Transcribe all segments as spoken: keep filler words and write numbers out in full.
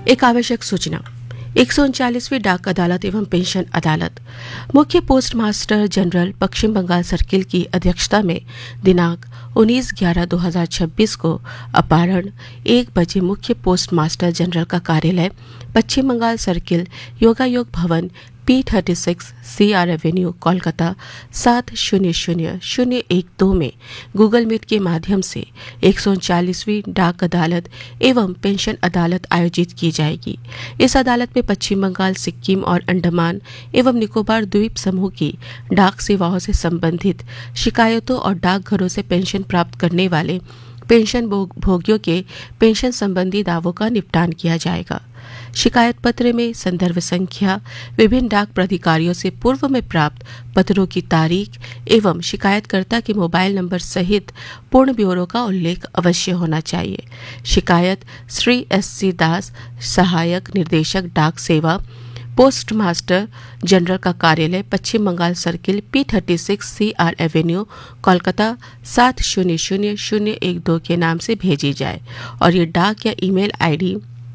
एक आवश्यक सूचना। एक सौ उनचालीसवीं डाक अदालत एवं पेंशन अदालत मुख्य पोस्ट मास्टर जनरल पश्चिम बंगाल सर्किल की अध्यक्षता में दिनांक उन्नीस ग्यारह दो हजार छब्बीस को अपराह्न एक बजे मुख्य पोस्ट मास्टर जनरल का कार्यालय पश्चिम बंगाल सर्किल योगायोग भवन P thirty six C R Avenue Kolkata सात शून्य शून्य शून्य एक दो में गूगल मीट के माध्यम से एक सौ उनचालीसवीं डाक अदालत एवं पेंशन अदालत आयोजित की जाएगी। इस अदालत में पश्चिम बंगाल, सिक्किम और अंडमान एवं निकोबार द्वीप समूह की डाक सेवाओं से संबंधित शिकायतों और डाकघरों से पेंशन प्राप्त करने वाले पेंशन भोगियों के पेंशन संबंधी दावों का निपटान किया जाएगा। शिकायत पत्र में संदर्भ संख्या, विभिन्न डाक प्राधिकारियों से पूर्व में प्राप्त पत्रों की तारीख एवं शिकायतकर्ता के मोबाइल नंबर सहित पूर्ण ब्यौरों का उल्लेख अवश्य होना चाहिए। शिकायत श्री एस सी दास, सहायक निर्देशक डाक सेवा, पोस्ट मास्टर जनरल का कार्यालय पश्चिम Bengal circle P thirty six C R Avenue Kolkata सात शून्य शून्य शून्य एक दो के नाम से भेजी जाए और ये डाक या email ID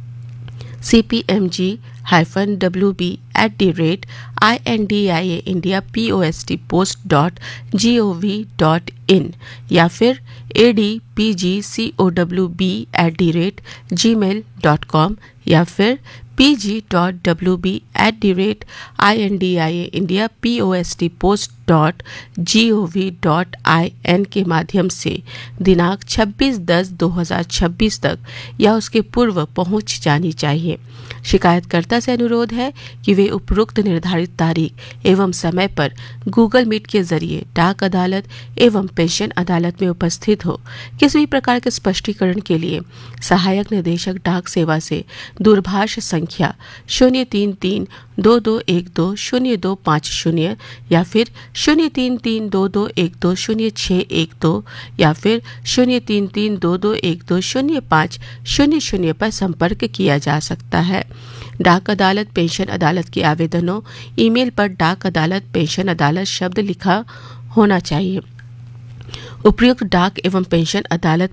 C P M G hyphen W B at the rate I N D I A India P O S T post dot G O V dot in या फिर A D P G C O W B at the rate ji mail dot com या फिर P G dot W B at the rate I N D I A India P O S T post dot G O V dot I N के माध्यम से दिनांक छब्बीस दस दो हजार छब्बीस तक या उसके पूर्व पहुंच जानी चाहिए। शिकायतकर्ता से अनुरोध है कि वे उपरोक्त निर्धारित तारीख एवं समय पर गूगल मीट के जरिए डाक अदालत एवं पेंशन अदालत में उपस्थित हो। किसी भी प्रकार के स्पष्टीकरण के लिए सहायक निदेशक डाक सेवा से दूरभाष संख्या शून्य तीन तीन दो दो एक दो शून्य दो पाँच शून्य या फिर शून्य तीन तीन दो दो एक दो शून्य छः एक दो या फिर शून्य तीन तीन दो दो एक दो शून्य पाँच शून्य शून्य पर संपर्क किया जा सकता है। डाक अदालत पेंशन अदालत के आवेदनों ईमेल पर डाक अदालत पेंशन अदालत शब्द लिखा होना चाहिए। उपयुक्त डाक एवं पेंशन अदालत